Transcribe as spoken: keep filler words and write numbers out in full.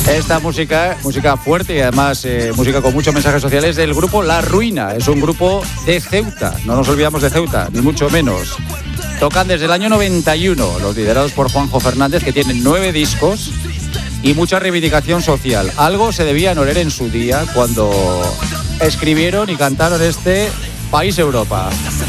Esta música, música fuerte y además eh, música con muchos mensajes sociales del grupo La Ruina. Es un grupo de Ceuta, no nos olvidamos de Ceuta, ni mucho menos. Tocan desde el año noventa y uno, los liderados por Juanjo Fernández, que tienen nueve discos y mucha reivindicación social. Algo se debían oler en su día cuando escribieron y cantaron este País Europa.